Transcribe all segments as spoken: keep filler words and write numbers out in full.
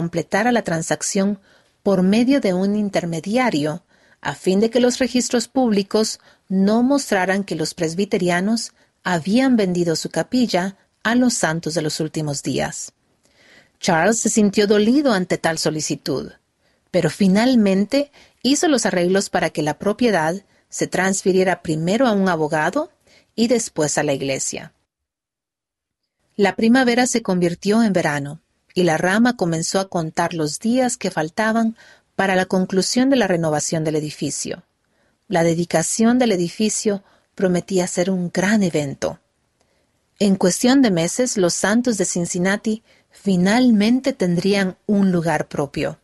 completara la transacción por medio de un intermediario, a fin de que los registros públicos no mostraran que los presbiterianos habían vendido su capilla a los santos de los últimos días. Charles se sintió dolido ante tal solicitud, pero finalmente hizo los arreglos para que la propiedad se transfiriera primero a un abogado y después a la iglesia. La primavera se convirtió en verano, y la rama comenzó a contar los días que faltaban para la conclusión de la renovación del edificio. La dedicación del edificio prometía ser un gran evento. En cuestión de meses, los santos de Cincinnati finalmente tendrían un lugar propio.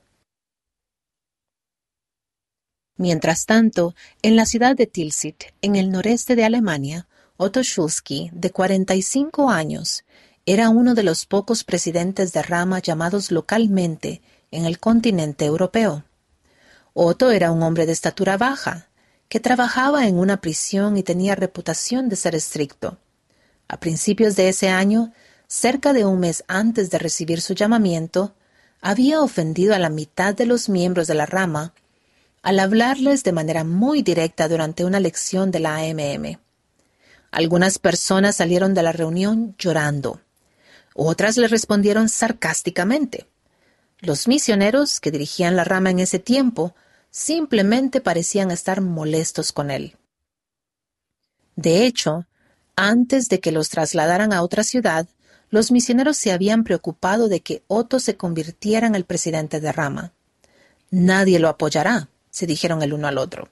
Mientras tanto, en la ciudad de Tilsit, en el noreste de Alemania, Otto Schulski, de cuarenta y cinco años, era uno de los pocos presidentes de rama llamados localmente en el continente europeo. Otto era un hombre de estatura baja, que trabajaba en una prisión y tenía reputación de ser estricto. A principios de ese año, cerca de un mes antes de recibir su llamamiento, había ofendido a la mitad de los miembros de la rama al hablarles de manera muy directa durante una lección de la A M M. Algunas personas salieron de la reunión llorando. Otras le respondieron sarcásticamente. Los misioneros que dirigían la rama en ese tiempo simplemente parecían estar molestos con él. De hecho, antes de que los trasladaran a otra ciudad, los misioneros se habían preocupado de que Otto se convirtiera en el presidente de rama. Nadie lo apoyará, se dijeron el uno al otro.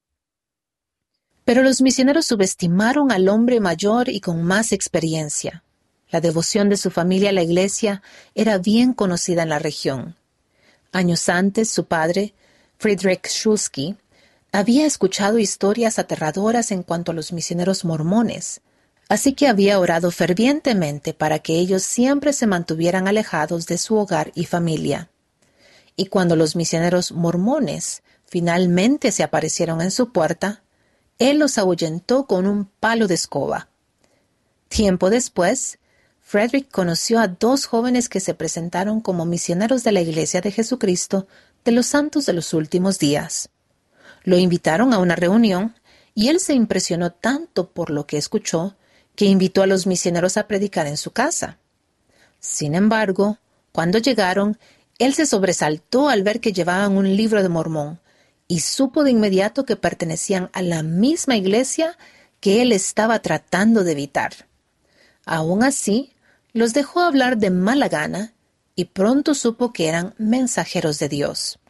Pero los misioneros subestimaron al hombre mayor y con más experiencia. La devoción de su familia a la iglesia era bien conocida en la región. Años antes, su padre, Friedrich Schulski, había escuchado historias aterradoras en cuanto a los misioneros mormones, así que había orado fervientemente para que ellos siempre se mantuvieran alejados de su hogar y familia. Y cuando los misioneros mormones finalmente se aparecieron en su puerta, él los ahuyentó con un palo de escoba. Tiempo después, Frederick conoció a dos jóvenes que se presentaron como misioneros de la Iglesia de Jesucristo de los Santos de los Últimos Días. Lo invitaron a una reunión y él se impresionó tanto por lo que escuchó que invitó a los misioneros a predicar en su casa. Sin embargo, cuando llegaron, él se sobresaltó al ver que llevaban un libro de Mormón y supo de inmediato que pertenecían a la misma iglesia que él estaba tratando de evitar. Aún así, los dejó hablar de mala gana y pronto supo que eran mensajeros de Dios.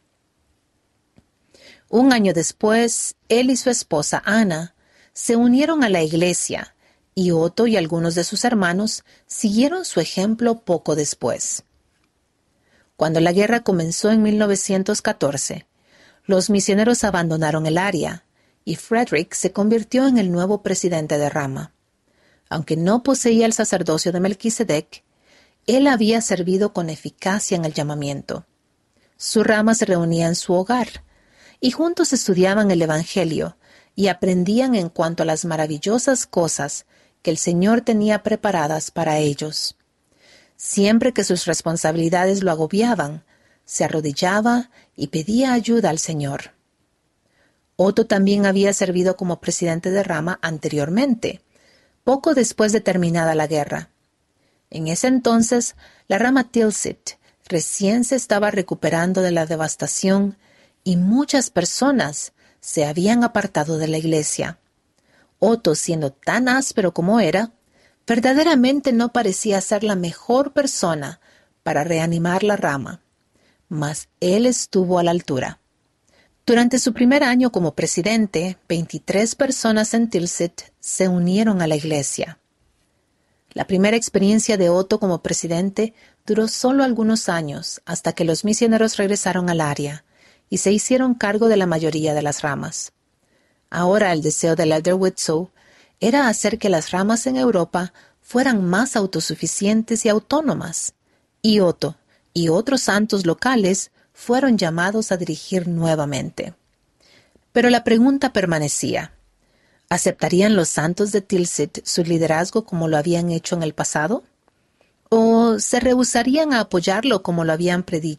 Un año después, él y su esposa Ana se unieron a la iglesia y Otto y algunos de sus hermanos siguieron su ejemplo poco después. Cuando la guerra comenzó en mil novecientos catorce, los misioneros abandonaron el área y Frederick se convirtió en el nuevo presidente de rama. Aunque no poseía el sacerdocio de Melquisedec, él había servido con eficacia en el llamamiento. Su rama se reunía en su hogar, y juntos estudiaban el Evangelio y aprendían en cuanto a las maravillosas cosas que el Señor tenía preparadas para ellos. Siempre que sus responsabilidades lo agobiaban, se arrodillaba y pedía ayuda al Señor. Otto también había servido como presidente de rama anteriormente, poco después de terminada la guerra. En ese entonces, la rama Tilsit recién se estaba recuperando de la devastación y muchas personas se habían apartado de la iglesia. Otto, siendo tan áspero como era, verdaderamente no parecía ser la mejor persona para reanimar la rama, mas él estuvo a la altura. Durante su primer año como presidente, veintitrés personas en Tilsit se unieron a la iglesia. La primera experiencia de Otto como presidente duró solo algunos años hasta que los misioneros regresaron al área y se hicieron cargo de la mayoría de las ramas. Ahora el deseo del elder Widtsoe era hacer que las ramas en Europa fueran más autosuficientes y autónomas, y Otto y otros santos locales fueron llamados a dirigir nuevamente. Pero la pregunta permanecía: ¿aceptarían los santos de Tilsit su liderazgo como lo habían hecho en el pasado? ¿O se rehusarían a apoyarlo como lo habían predicho